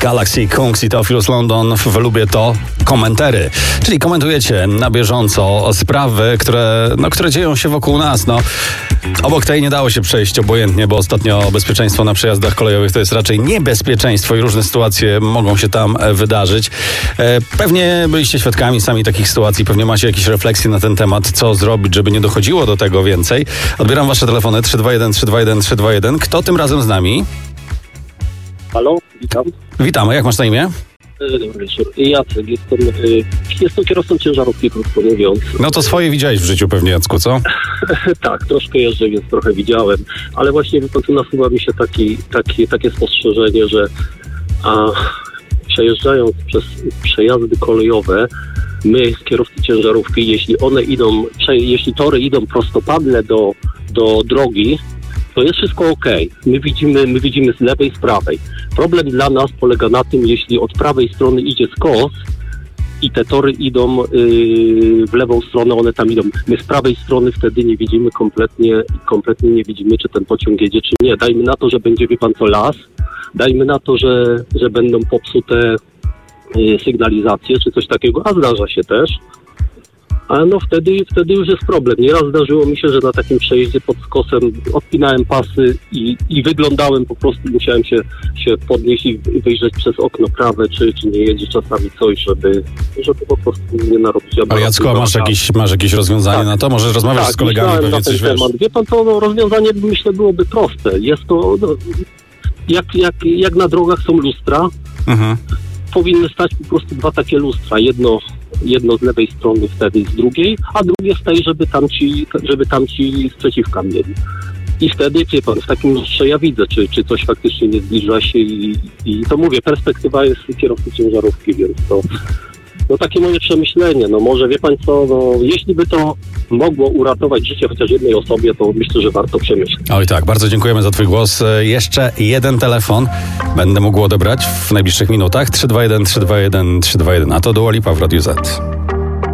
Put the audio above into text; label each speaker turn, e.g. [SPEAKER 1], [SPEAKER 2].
[SPEAKER 1] Galaxy Kungs i Theophilus London w Lubię to komentery. Czyli komentujecie na bieżąco sprawy, które dzieją się wokół nas. Obok tej nie dało się przejść obojętnie, bo ostatnio bezpieczeństwo na przejazdach kolejowych to jest raczej niebezpieczeństwo i różne sytuacje mogą się tam wydarzyć. Pewnie byliście świadkami sami takich sytuacji, pewnie macie jakieś refleksje na ten temat, co zrobić, żeby nie dochodziło do tego więcej. Odbieram wasze telefony 321 321 321. Kto tym razem z nami?
[SPEAKER 2] Halo, witam.
[SPEAKER 1] Witamy, jak masz na imię?
[SPEAKER 2] Dobry wieczór. Jacek, jestem kierowcą ciężarówki, krótko mówiąc.
[SPEAKER 1] No to swoje widziałeś w życiu pewnie, Jacku, co?
[SPEAKER 2] Tak, troszkę jeżdżę, więc trochę widziałem. Ale właśnie tu nasuwa mi się takie spostrzeżenie, że przejeżdżając przez przejazdy kolejowe, my, kierowcy ciężarówki, jeśli tory idą prostopadle do drogi, to jest wszystko okej. My widzimy z lewej, z prawej. Problem dla nas polega na tym, jeśli od prawej strony idzie skos i te tory idą w lewą stronę, one tam idą. My z prawej strony wtedy nie widzimy kompletnie nie widzimy, czy ten pociąg jedzie, czy nie. Dajmy na to, że będzie, wie pan co, las. Dajmy na to, że będą popsute sygnalizacje, czy coś takiego, a zdarza się też. Ale wtedy już jest problem. Nieraz zdarzyło mi się, że na takim przejeździe pod skosem odpinałem pasy i wyglądałem, po prostu musiałem się podnieść i wyjrzeć przez okno prawe, czy nie jedzie czasami coś, żeby po prostu nie narobić.
[SPEAKER 1] Ale Jacku, a masz jakieś rozwiązanie na to? Może rozmawiasz z kolegami, pewnie coś wiesz.
[SPEAKER 2] Wie pan, to rozwiązanie, myślę, byłoby proste. Jest to, jak na drogach są lustra, powinny stać po prostu dwa takie lustra. Jedno z lewej strony, wtedy z drugiej, a drugie z tej, żeby tamci sprzeciwka mieli. I wtedy, wie pan, w takim lustrze ja widzę, czy coś faktycznie nie zbliża się i to mówię, perspektywa jest kierowcy ciężarówki, więc to takie moje przemyślenie. Może wie pan co, jeśli by to mogło uratować życie chociaż jednej osobie, to myślę, że warto przemyśleć.
[SPEAKER 1] Oj tak, bardzo dziękujemy za twój głos. Jeszcze jeden telefon będę mógł odebrać w najbliższych minutach. 321 321 321, a to Dua Lipa w Radiu Z.